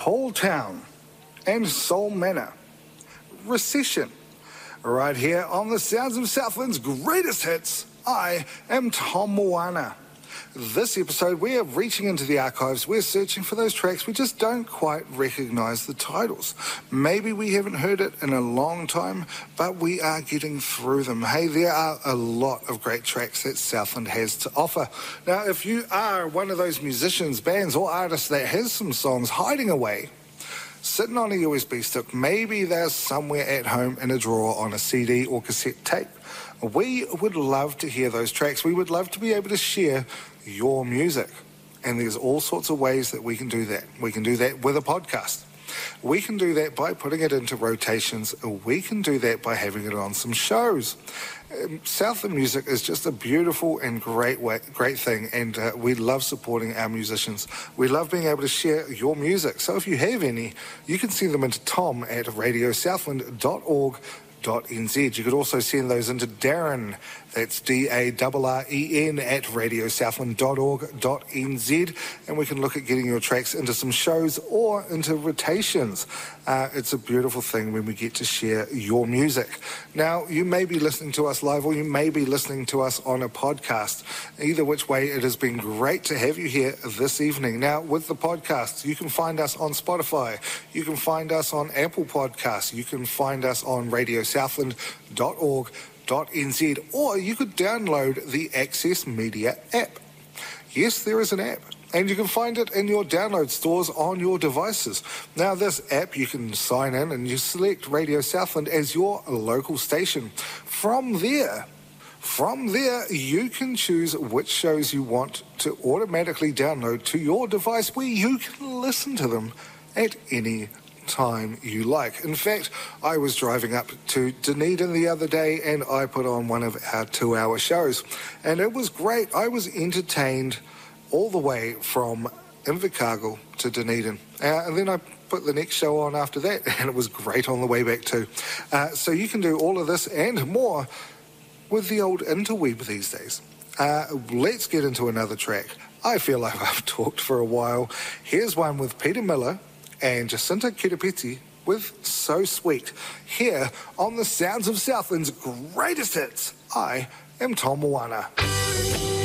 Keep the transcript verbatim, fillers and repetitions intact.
Tall Town and Soul Manor. Recession. Right here on the Sounds of Southland's greatest hits, I am Tom Moana. This episode, we are reaching into the archives. We're searching for those tracks. We just don't quite recognise the titles. Maybe we haven't heard it in a long time, but we are getting through them. Hey, there are a lot of great tracks that Southland has to offer. Now, if you are one of those musicians, bands or artists that has some songs hiding away, sitting on a U S B stick, maybe they're somewhere at home in a drawer on a C D or cassette tape, we would love to hear those tracks. We would love to be able to share your music. And there's all sorts of ways that we can do that. We can do that with a podcast. We can do that by putting it into rotations. We can do that by having it on some shows. Um, Southland music is just a beautiful and great way, great thing, and uh, we love supporting our musicians. We love being able to share your music. So if you have any, you can send them into tom at radio southland dot org dot n z. You could also send those into Darren, that's D A R R E N, at radio southland dot org dot n z, and we can look at getting your tracks into some shows or into rotations. Uh, it's a beautiful thing when we get to share your music. Now, you may be listening to us live or you may be listening to us on a podcast. Either which way, it has been great to have you here this evening. Now, with the podcast, you can find us on Spotify, you can find us on Apple Podcasts, you can find us on radio southland dot org dot n z, or you could download the Access Media app. Yes, there is an app, and you can find it in your download stores on your devices. Now, this app, you can sign in and you select Radio Southland as your local station. From there, From there, you can choose which shows you want to automatically download to your device where you can listen to them at any time you like. In fact, I was driving up to Dunedin the other day and I put on one of our two-hour shows, and it was great. I was entertained all the way from Invercargill to Dunedin, uh, and then I put the next show on after that, and it was great on the way back too. Uh, so you can do all of this and more with the old interweb these days. Uh, let's get into another track. I feel like I've talked for a while. Here's one with Peter Miller and Jacinta Kiripiti with So Sweet, here on the Sounds of Southland's greatest hits. I am Tom Moana.